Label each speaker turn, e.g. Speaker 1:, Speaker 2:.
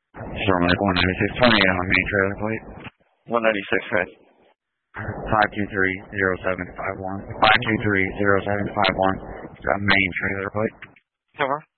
Speaker 1: Storm Lake 196, 28 on main trailer plate.
Speaker 2: 196, right?
Speaker 1: 5230751. 5230751. Got main trailer plate.
Speaker 2: Cover.